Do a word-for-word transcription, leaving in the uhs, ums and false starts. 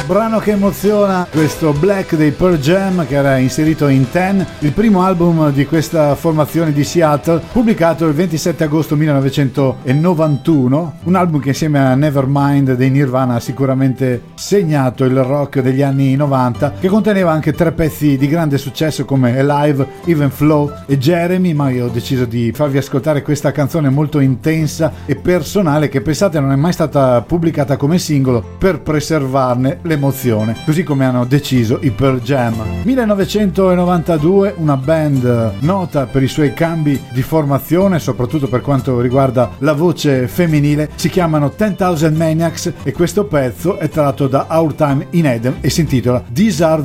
Brano che emoziona, questo Black dei Pearl Jam, che era inserito in Ten, il primo album di questa formazione di Seattle, pubblicato il ventisette agosto millenovecentonovantuno, un album che insieme a Nevermind dei Nirvana ha sicuramente segnato il rock degli anni novanta, che conteneva anche tre pezzi di grande successo come Alive, Even Flow e Jeremy, ma io ho deciso di farvi ascoltare questa canzone molto intensa e personale che, pensate, non è mai stata pubblicata come singolo per preservarne le emozione, così come hanno deciso i Pearl Jam. millenovecentonovantadue, una band nota per i suoi cambi di formazione, soprattutto per quanto riguarda la voce femminile, si chiamano ten thousand Maniacs e questo pezzo è tratto da Our Time in Eden e si intitola These Are